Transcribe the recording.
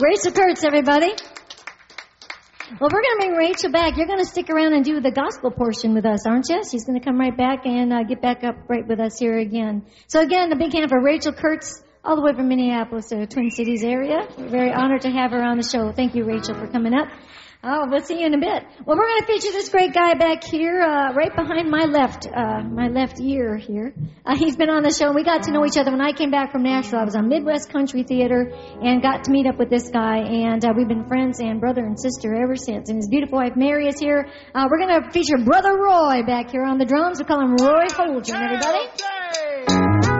Rachel Kurtz, everybody. Well, we're going to bring Rachel back. You're going to stick around and do the gospel portion with us, aren't you? She's going to come right back and get back up right with us here again. So again, a big hand for Rachel Kurtz, all the way from Minneapolis, Twin Cities area. We're very honored to have her on the show. Thank you, Rachel, for coming up. Oh, we'll see you in a bit. Well, we're going to feature this great guy back here, right behind my left ear here. He's been on the show, and we got to know each other when I came back from Nashville. I was on Midwest Country Theater and got to meet up with this guy, and we've been friends and brother and sister ever since. And his beautiful wife, Mary, is here. We're going to feature Brother Roy back here on the drums. We call him Roy Holdren, everybody.